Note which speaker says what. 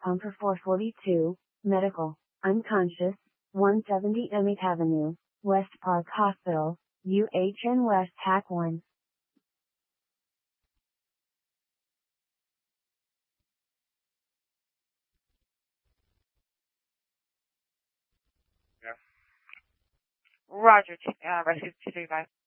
Speaker 1: Pumper 442, medical, unconscious, 170 Emmett Avenue, West Park Hospital, UHN West Hack 1.
Speaker 2: Roger, rescue 235.